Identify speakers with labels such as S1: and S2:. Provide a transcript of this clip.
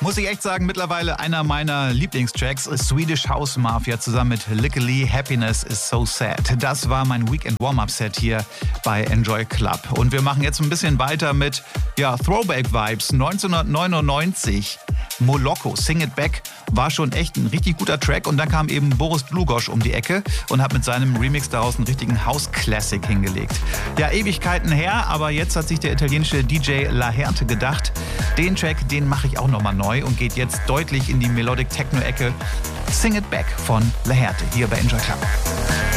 S1: Muss ich echt sagen, mittlerweile einer meiner Lieblingstracks ist Swedish House Mafia zusammen mit Lykkali, Happiness is so sad. Das war mein Weekend Warm-Up-Set hier bei Enjoy Club. Und wir machen jetzt ein bisschen weiter mit Throwback-Vibes. 1999, Moloko, Sing It Back, war schon echt ein richtig guter Track. Und dann kam eben Boris Dlugosch um die Ecke und hat mit seinem Remix daraus einen richtigen House-Classic hingelegt. Ja, Ewigkeiten her, aber jetzt hat sich der italienische DJ Laherte gedacht, den Track, den mache ich auch nochmal neu und geht jetzt deutlich in die Melodic Techno-Ecke. Sing It Back von Laherte hier bei Enjoy Club.